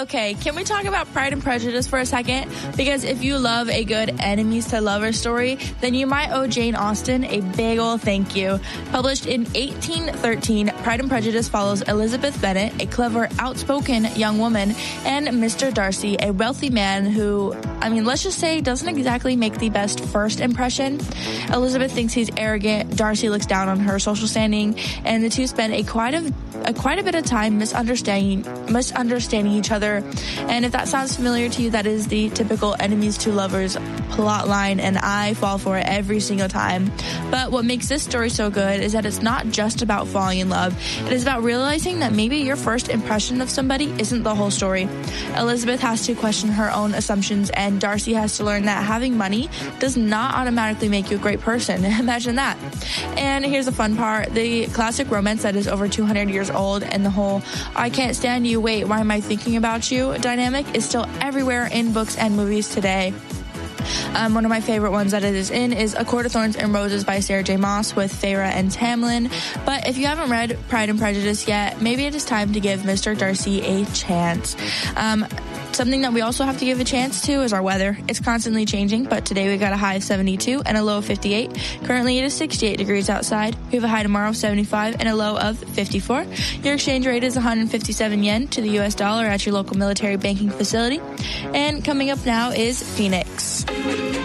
Okay, can we talk about Pride and Prejudice for a second? Because if you love a good enemies to lovers story, then you might owe Jane Austen a big ol' thank you. Published in 1813, Pride and Prejudice follows Elizabeth Bennet, a clever, outspoken young woman, and Mr. Darcy, a wealthy man who, let's just say, doesn't exactly make the best first impression. Elizabeth thinks he's arrogant, Darcy looks down on her social standing, and the two spend quite a bit of time misunderstanding each other. And if that sounds familiar to you, that is the typical enemies to lovers plot line, and I fall for it every single time. But what makes this story so good is that it's not just about falling in love. It is about realizing that maybe your first impression of somebody isn't the whole story. Elizabeth has to question her own assumptions, and Darcy has to learn that having money does not automatically make you a great person. Imagine that. And here's the fun part. The classic romance that is over 200 years old and the whole I can't stand you, wait, why am I thinking about you dynamic is still everywhere in books and movies today. One of my favorite ones that it is in is A Court of Thorns and Roses by Sarah J. Maas with Feyre and Tamlin. But if you haven't read Pride and Prejudice yet, maybe it is time to give Mr. Darcy a chance. Something that we also have to give a chance to is our weather. It's constantly changing, but today we got a high of 72 and a low of 58. Currently it is 68 degrees outside. We have a high tomorrow of 75 and a low of 54. Your exchange rate is 157 yen to the U.S. dollar at your local military banking facility. And coming up now is Phoenix.